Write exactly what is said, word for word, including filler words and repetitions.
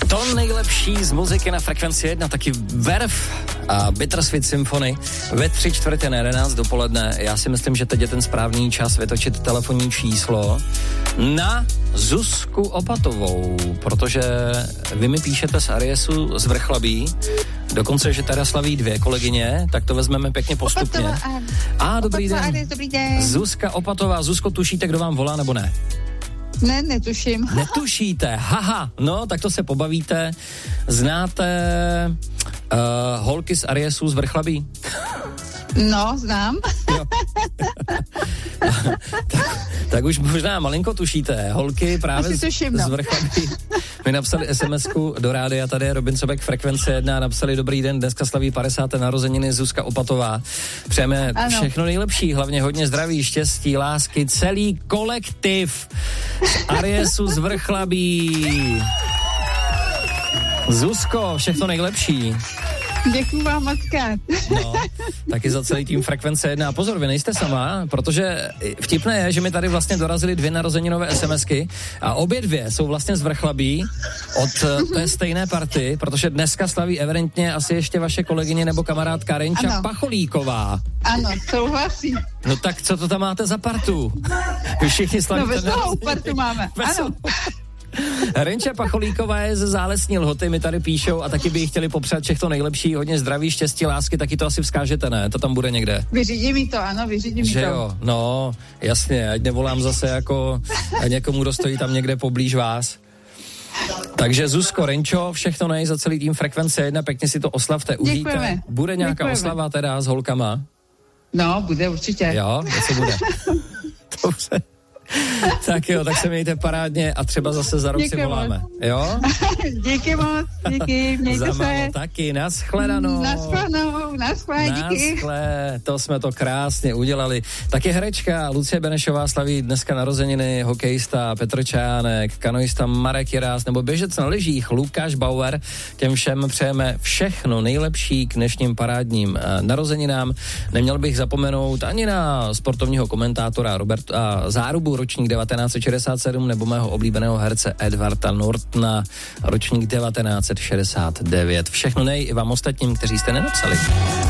To nejlepší z muziky na Frekvenci jedna, taky Verve a Bittersweet Symphony ve tři čtvrtě na jedenáct dopoledne. Já si myslím, že teď je ten správný čas vytočit telefonní číslo na Zuzku Opatovou, protože vy mi píšete z Ariesu z Vrchlabí, dokonce, že teda slaví dvě kolegyně, tak to vezmeme pěkně postupně. Opatová, a dobrý Opatová, den. Aries, dobrý den. Zuzka Opatová. Zuzko, tušíte, kdo vám volá, nebo ne? Ne, netuším. Netušíte, haha, no, tak to se pobavíte. Znáte uh, holky z Ariesu z Vrchlabí? No, znám. Jo. tak, tak už možná malinko tušíte. Holky právě tuším, no. z Vrchlabí mi napsali SMSku do rádia, tady je Robin Sobek, Frekvence jedna, napsali dobrý den, dneska slaví padesáté narozeniny Zuzka Opatová. Přejeme ano. všechno nejlepší, hlavně hodně zdraví, štěstí, lásky, celý kolektiv z Ariesu z Vrchlabí. Zuzko, všechno nejlepší. Děkuju vám moc krát. No, taky za celý tým Frekvence jedna. A pozor, vy nejste sama, protože vtipné je, že mi tady vlastně dorazily dvě narozeninové SMSky a obě dvě jsou vlastně z Vrchlabí od té stejné party, protože dneska slaví evidentně asi ještě vaše kolegyně nebo kamarádka Renča ano. Pacholíková. Ano, souhlasím. No tak co to tam máte za partu? Vy všichni slavíte. No veselou partu máme, ano. Renča Pacholíková je ze Zálesní Lhoty, mi tady píšou a taky by jí chtěli popřát všechno nejlepší, hodně zdraví, štěstí, lásky, taky to asi vzkážete, ne? To tam bude někde. Vyřídí mi to, ano, vyřídí mi že to. Jo, no, jasně, ať nevolám zase jako někomu, kdo stojí tam někde poblíž vás. Takže Zuzko, Renčo, všechno nej za celý tým Frekvence jedna, pěkně si to oslavte, užijte. Děkujeme. Bude nějaká Děkujeme. oslava teda s holkama? No, bude určitě. Jo, co bude? Dobře. Tak jo, tak se mějte parádně a třeba zase za rok si voláme. Jo? Díky moc, díky, mějte za se. málo taky, nashledanou. Nashledanou, naschle, díky. Naschle, to jsme to krásně udělali. Taky herečka Lucie Benešová slaví dneska narozeniny, hokejista Petr Čajánek, kanoista Marek Jirás nebo běžec na lyžích Lukáš Bauer. Těm všem přejeme všechno nejlepší k dnešním parádním narozeninám. Neměl bych zapomenout ani na sportovního komentátora Roberta Zárubu, ročník devatenáct set šedesát sedm, nebo mého oblíbeného herce Edvarda Nortona, ročník devatenáct set šedesát devět. Všechno nej i vám ostatním, kteří jste nenapsali.